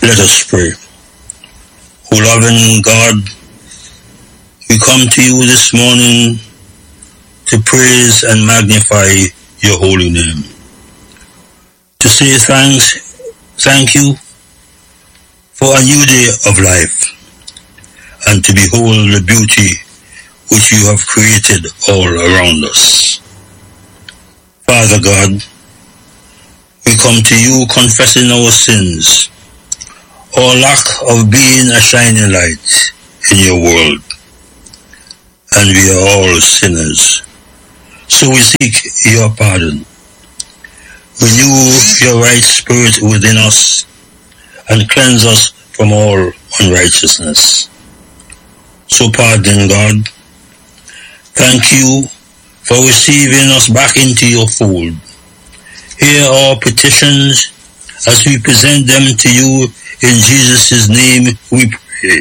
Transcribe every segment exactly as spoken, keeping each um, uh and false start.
Let us pray. O loving God, we come to you this morning to praise and magnify your holy name. To say thanks, thank you for a new day of life, and to behold the beauty which you have created all around us. Father God, we come to you confessing our sins, our lack of being a shining light in your world, and we are all sinners. So we seek your pardon. Renew your right spirit within us and cleanse us from all unrighteousness. So pardon, God. Thank you for receiving us back into your fold. Hear our petitions as we present them to you. In Jesus' name we pray.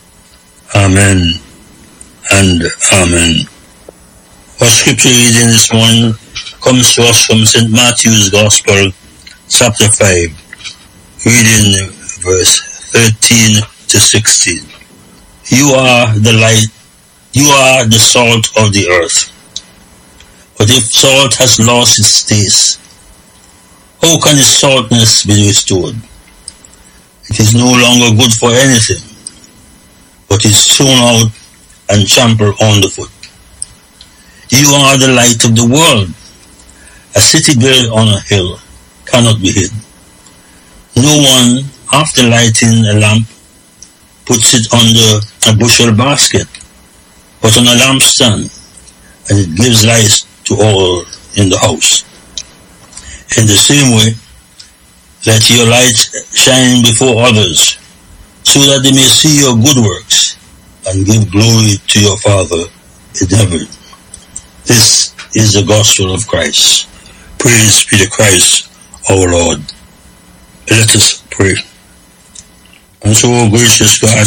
Amen and amen. Our scripture reading this morning comes to us from Saint Matthew's Gospel, chapter five, reading verse thirteen to sixteen. You are the light, you are the salt of the earth. But if salt has lost its taste, how can its saltness be restored? It is no longer good for anything, but is thrown out and trampled underfoot. You are the light of the world. A city built on a hill cannot be hid. No one, after lighting a lamp, puts it under a bushel basket, but on a lampstand, and it gives light to all in the house. In the same way, let your light shine before others, so that they may see your good works and give glory to your Father in heaven. This is the gospel of Christ. Praise be to Christ our Lord. Let us pray. And so, O gracious God,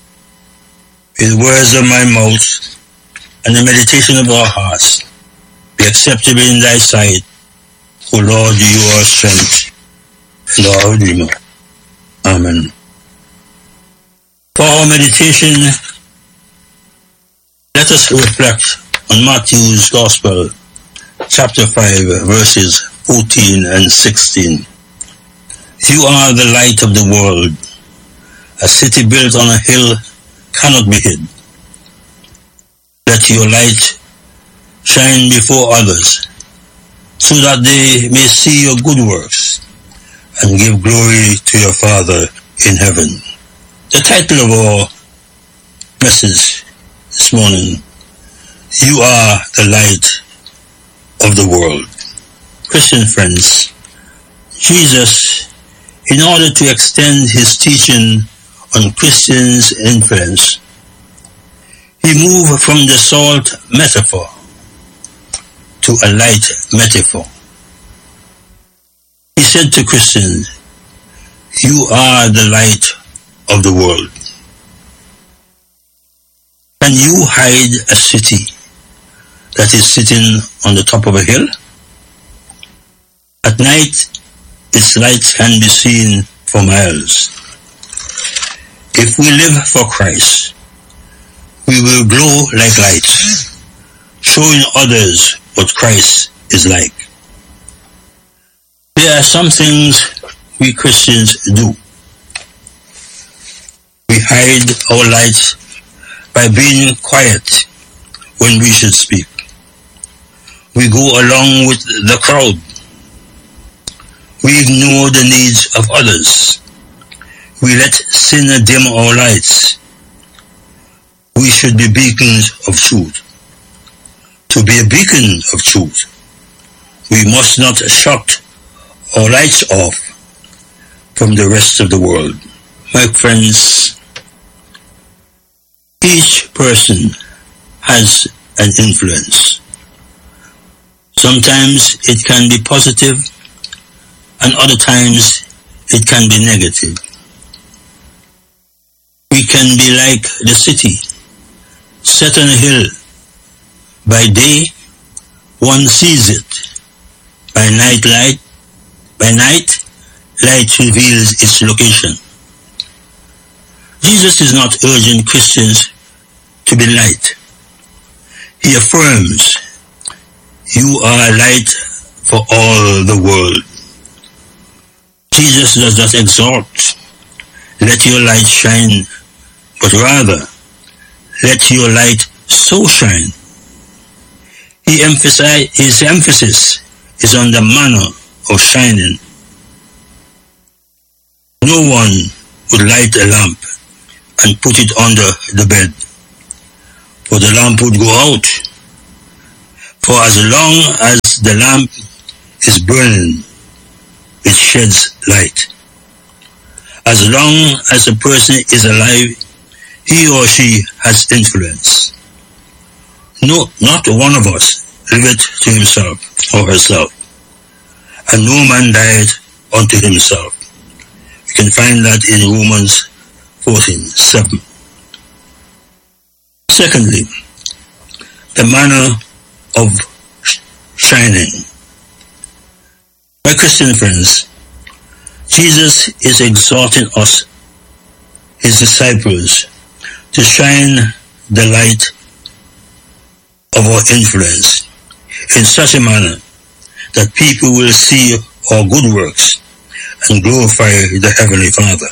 may the words of my mouth and the meditation of our hearts be acceptable in thy sight, O Lord, you are strength and our Redeemer. Amen. For our meditation, let us reflect on Matthew's Gospel, chapter five, verses fourteen and sixteen. You are the light of the world. A city built on a hill cannot be hid. Let your light shine before others, so that they may see your good works and give glory to your Father in heaven. The title of our message this morning, You are the light of the world. Christian friends, Jesus, in order to extend his teaching on Christians' influence, he moved from the salt metaphor to a light metaphor. He said to Christians, you are the light of the world. Can you hide a city that is sitting on the top of a hill? At night, its lights can be seen for miles. If we live for Christ, we will glow like lights, showing others what Christ is like. There are some things we Christians do. We hide our lights by being quiet when we should speak. We go along with the crowd. We ignore the needs of others. We let sin dim our lights. We should be beacons of truth. To be a beacon of truth, we must not shut our lights off from the rest of the world. My friends, each person has an influence. Sometimes it can be positive, and other times it can be negative. We can be like the city, set on a hill. By day, one sees it. By night light, by night, light reveals its location. Jesus is not urging Christians to be light. He affirms, you are a light for all the world. Jesus does not exhort, let your light shine, but rather, let your light so shine. He emphasize, his emphasis is on the manner of shining. No one would light a lamp and put it under the bed, for the lamp would go out. For as long as the lamp is burning, it sheds light. As long as a person is alive, he or she has influence. No, not one of us liveth to himself or herself, and no man dieth unto himself. You can find that in Romans fourteen seven. Secondly, the manner of shining. My Christian friends, Jesus is exhorting us, his disciples, to shine the light of our influence in such a manner that people will see our good works and glorify the Heavenly Father.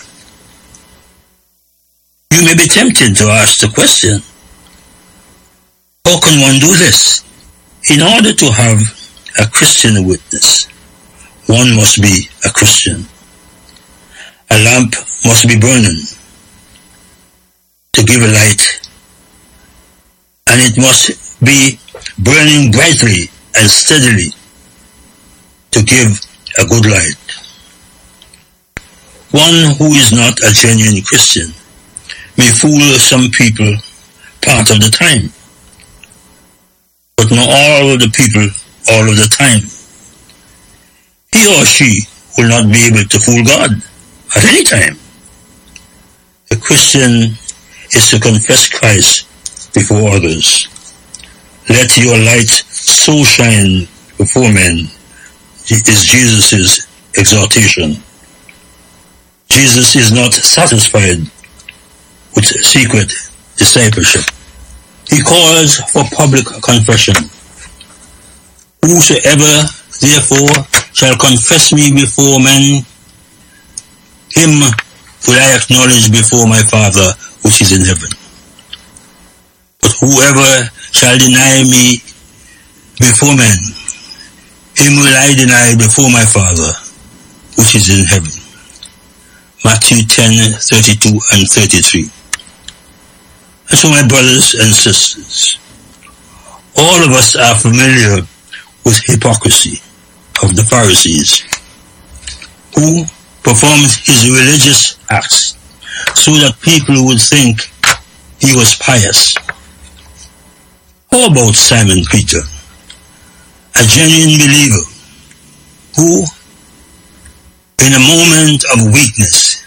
You may be tempted to ask the question, how can one do this? In order to have a Christian witness, one must be a Christian. A lamp must be burning to give a light, and it must be burning brightly and steadily to give a good light. One who is not a genuine Christian may fool some people part of the time, but not all of the people all of the time. He or she will not be able to fool God at any time. A Christian is to confess Christ before others. Let your light so shine before men is Jesus' exhortation. Jesus is not satisfied with secret discipleship. He calls for public confession. Whosoever therefore shall confess me before men, him will I acknowledge before my Father which is in heaven. But whoever shall deny me before men, him will I deny before my Father which is in heaven. Matthew ten thirty-two and thirty-three. And so, my brothers and sisters, all of us are familiar with hypocrisy of the Pharisees, who performed his religious acts so that people would think he was pious. How about Simon Peter, a genuine believer who, in a moment of weakness,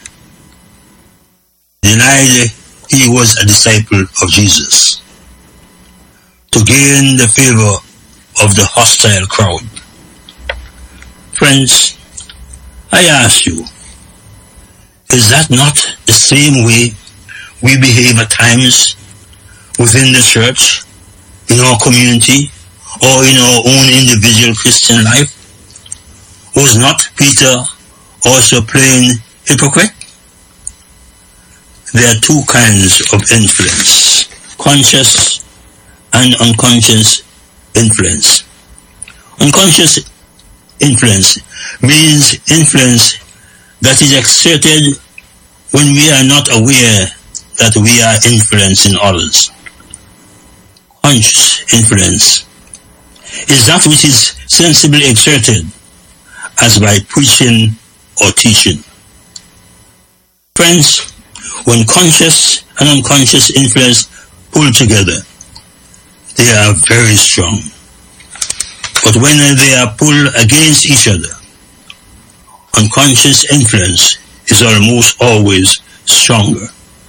denied he was a disciple of Jesus to gain the favor of the hostile crowd? Friends, I ask you, is that not the same way we behave at times within the church, in our community, or in our own individual Christian life? Was not Peter also plain hypocrite? There are two kinds of influence, conscious and unconscious influence. Unconscious influence means influence that is exerted when we are not aware that we are influencing others. Conscious influence is that which is sensibly exerted, as by preaching or teaching. Friends, when conscious and unconscious influence pull together, they are very strong. But when they are pulled against each other, unconscious influence is almost always stronger.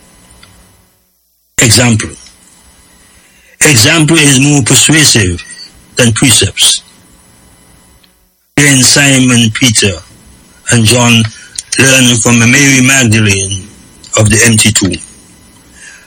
Example. Example is more persuasive than precepts. Then Simon Peter and John learned from Mary Magdalene of the empty tomb.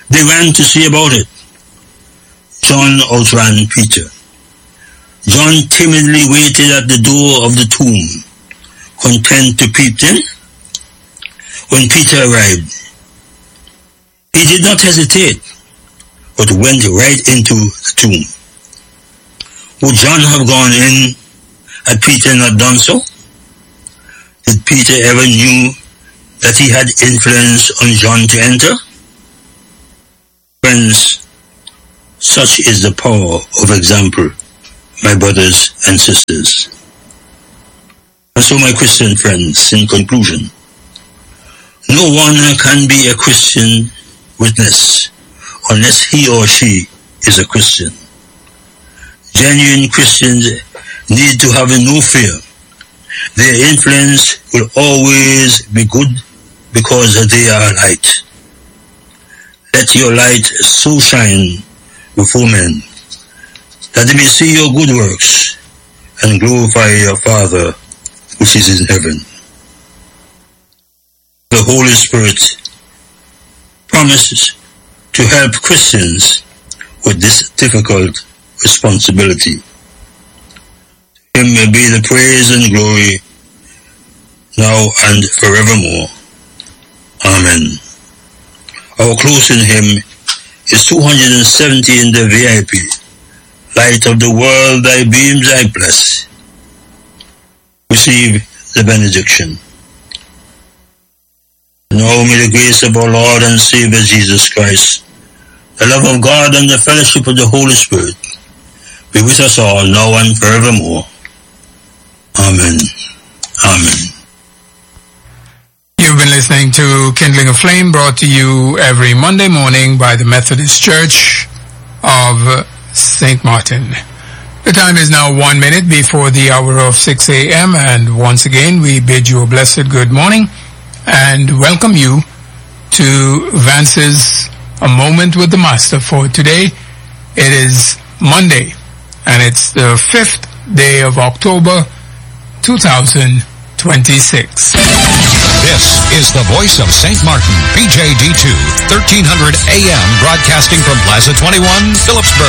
They ran to see about it. John outran Peter. John timidly waited at the door of the tomb, content to peep in. When Peter arrived, he did not hesitate, but went right into the tomb. Would John have gone in had Peter not done so? Did Peter ever knew that he had influence on John to enter? Friends, such is the power of example, my brothers and sisters. And so, my Christian friends, in conclusion, no one can be a Christian witness unless he or she is a Christian. Genuine Christians need to have no fear. Their influence will always be good because they are light. Let your light so shine before men that they may see your good works and glorify your Father which is in heaven. The Holy Spirit promises to help Christians with this difficult responsibility. To him may be the praise and glory now and forevermore. Amen. Our closing hymn is two hundred seventy in the V I P. Light of the world, thy beams I bless. Receive the benediction. Now may the grace of our Lord and Savior Jesus Christ, the love of God and the fellowship of the Holy Spirit be with us all now and forevermore. Amen. Amen. You've been listening to Kindling a Flame, brought to you every Monday morning by the Methodist Church of Saint Martin. The time is now one minute before the hour of six a.m. and once again we bid you a blessed good morning and welcome you to Vance's A Moment with the Master for today. It is Monday and it's the fifth day of October two thousand twenty-six. This is the voice of Saint Martin, P J D two, thirteen hundred A M, broadcasting from Plaza twenty-one, Phillipsburg.